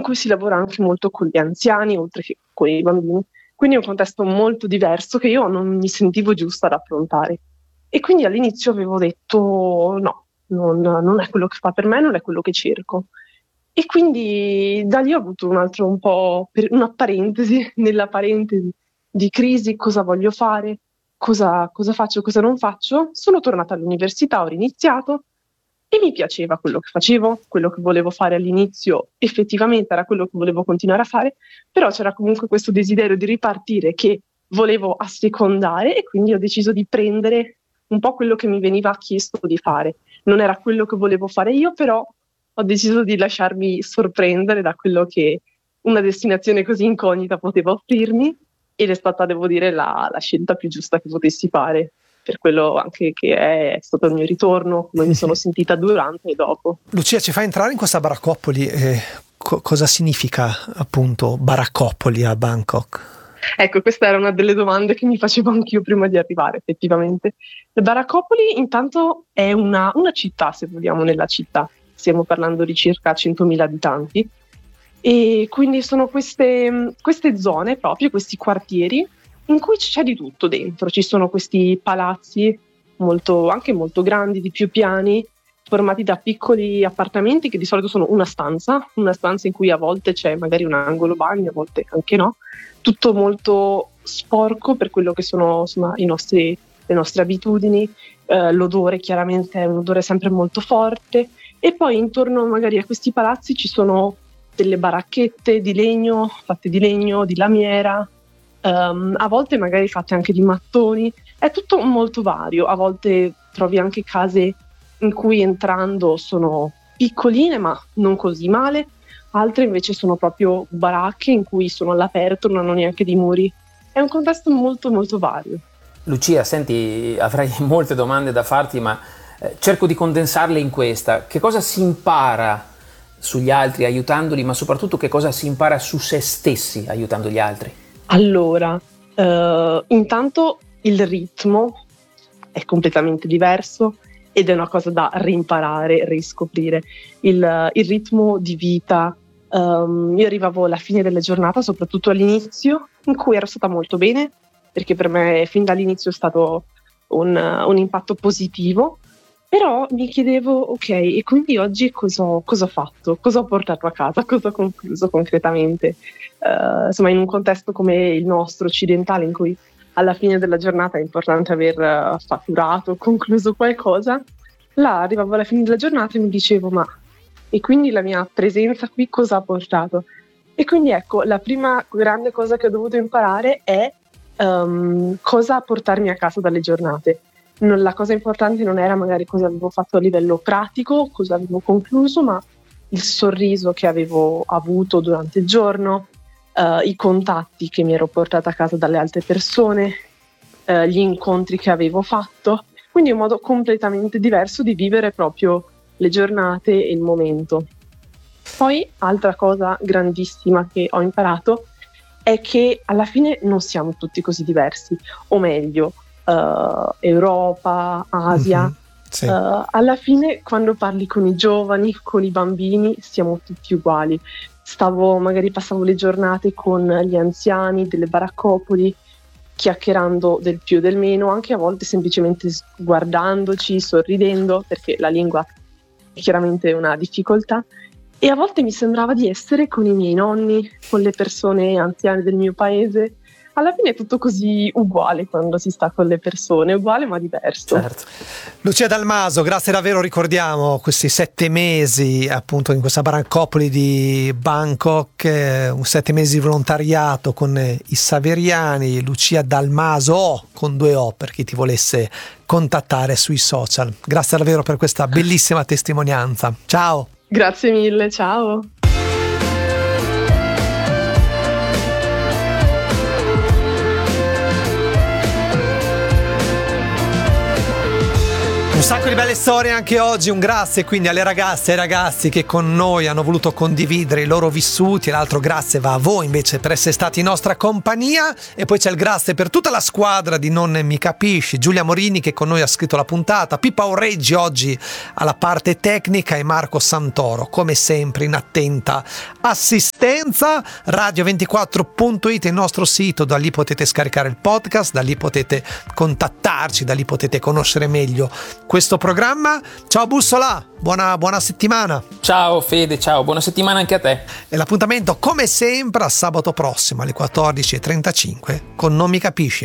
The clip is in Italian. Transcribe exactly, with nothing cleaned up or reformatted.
in cui si lavora anche molto con gli anziani, oltre che con i bambini. Quindi è un contesto molto diverso che io non mi sentivo giusta ad affrontare. E quindi all'inizio avevo detto no, non, non è quello che fa per me, non è quello che cerco. E quindi da lì ho avuto un altro un po', per, una parentesi, nella parentesi di crisi, cosa voglio fare, cosa, cosa faccio, cosa non faccio. Sono tornata all'università, ho riniziato e mi piaceva quello che facevo, quello che volevo fare all'inizio effettivamente era quello che volevo continuare a fare, però c'era comunque questo desiderio di ripartire che volevo assecondare e quindi ho deciso di prendere un po' quello che mi veniva chiesto di fare. Non era quello che volevo fare io, però ho deciso di lasciarmi sorprendere da quello che una destinazione così incognita poteva offrirmi ed è stata, devo dire, la, la scelta più giusta che potessi fare, per quello anche che è stato il mio ritorno, come mi sono sentita durante e dopo. Lucia, ci fa entrare in questa baraccopoli, eh, co- cosa significa appunto baraccopoli a Bangkok? Ecco, questa era una delle domande che mi facevo anch'io prima di arrivare, effettivamente. Le baraccopoli intanto è una, una città, se vogliamo, nella città. Stiamo parlando di circa centomila abitanti e quindi sono queste, queste zone proprio, questi quartieri in cui c'è di tutto dentro. Ci sono questi palazzi molto, anche molto grandi, di più piani, formati da piccoli appartamenti che di solito sono una stanza, una stanza in cui a volte c'è magari un angolo bagno, a volte anche no. Tutto molto sporco per quello che sono insomma i nostri, le nostre abitudini, eh, l'odore chiaramente è un odore sempre molto forte e poi intorno magari a questi palazzi ci sono delle baracchette di legno, fatte di legno, di lamiera, um, a volte magari fatte anche di mattoni, è tutto molto vario, a volte trovi anche case in cui entrando sono piccoline ma non così male, altre invece sono proprio baracche in cui sono all'aperto, non hanno neanche dei muri. È un contesto molto molto vario. Lucia, senti, avrei molte domande da farti, ma eh, cerco di condensarle in questa. Che cosa si impara sugli altri aiutandoli, ma soprattutto che cosa si impara su se stessi aiutando gli altri? Allora, eh, intanto il ritmo è completamente diverso ed è una cosa da rimparare, riscoprire. Il, il ritmo di vita. Um, io arrivavo alla fine della giornata, soprattutto all'inizio, in cui ero stata molto bene, perché per me fin dall'inizio è stato un, un impatto positivo, però mi chiedevo, ok, e quindi oggi cosa ho, cosa ho fatto? Cosa ho portato a casa? Cosa ho concluso concretamente? Uh, insomma, in un contesto come il nostro occidentale, in cui alla fine della giornata è importante aver uh, fatturato, concluso qualcosa, là arrivavo alla fine della giornata e mi dicevo, ma e quindi la mia presenza qui cosa ha portato? E quindi ecco, la prima grande cosa che ho dovuto imparare è um, cosa portarmi a casa dalle giornate. Non, la cosa importante non era magari cosa avevo fatto a livello pratico, cosa avevo concluso, ma il sorriso che avevo avuto durante il giorno, uh, i contatti che mi ero portata a casa dalle altre persone, uh, gli incontri che avevo fatto. Quindi un modo completamente diverso di vivere proprio le giornate e il momento. Poi, altra cosa grandissima che ho imparato è che alla fine non siamo tutti così diversi, o meglio, uh, Europa, Asia, mm-hmm, sì. uh, alla fine quando parli con i giovani, con i bambini, siamo tutti uguali. Stavo, magari passavo le giornate con gli anziani delle baraccopoli, chiacchierando del più e del meno, anche a volte semplicemente guardandoci, sorridendo, perché la lingua chiaramente una difficoltà, e a volte mi sembrava di essere con i miei nonni, con le persone anziane del mio paese. Alla fine è tutto così uguale quando si sta con le persone, uguale ma diverso. Certo. Lucia Dalmaso, grazie davvero, ricordiamo questi sette mesi appunto in questa baraccopoli di Bangkok, eh, un sette mesi di volontariato con eh, i Saveriani. Lucia Dalmaso, oh, con due O per chi ti volesse contattare sui social. Grazie davvero per questa bellissima testimonianza. Ciao. Grazie mille, ciao. Un sacco di belle storie anche oggi, un grazie quindi alle ragazze e ai ragazzi che con noi hanno voluto condividere i loro vissuti, e l'altro grazie va a voi invece per essere stati in nostra compagnia, e poi c'è il grazie per tutta la squadra di Non Mi Capisci, Giulia Morini che con noi ha scritto la puntata, Pippa Orreggi oggi alla parte tecnica e Marco Santoro come sempre in attenta assistenza. consistenza. radio ventiquattro punto it è il nostro sito, da lì potete scaricare il podcast, da lì potete contattarci, da lì potete conoscere meglio questo programma. Ciao Bussola, buona, buona settimana. Ciao Fede, ciao, buona settimana anche a te. E l'appuntamento come sempre a sabato prossimo alle quattordici e trentacinque con Non mi capisci.